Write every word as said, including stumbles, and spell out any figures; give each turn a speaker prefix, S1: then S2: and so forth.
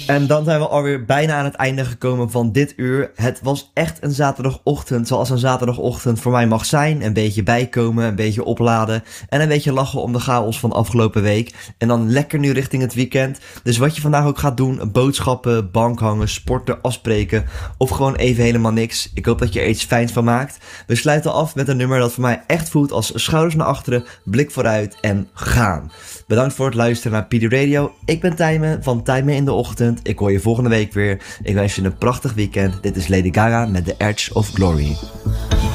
S1: En dan zijn we alweer bijna aan het einde gekomen van dit uur. Het was echt een zaterdagochtend, zoals een zaterdagochtend voor mij mag zijn. Een beetje bijkomen, een beetje opladen en een beetje lachen om de chaos van afgelopen week. En dan lekker nu richting het weekend. Dus wat je vandaag ook gaat doen, boodschappen, bank hangen, sporten, afspreken of gewoon even helemaal niks. Ik hoop dat je er iets fijns van maakt. We sluiten af met een nummer dat voor mij echt voelt als schouders naar achteren, blik vooruit en gaan. Bedankt voor het luisteren naar P D Radio. Ik ben Tijmen van Tijmen in de Ochtend. Ik hoor je volgende week weer. Ik wens je een prachtig weekend. Dit is Lady Gaga met The Edge of Glory.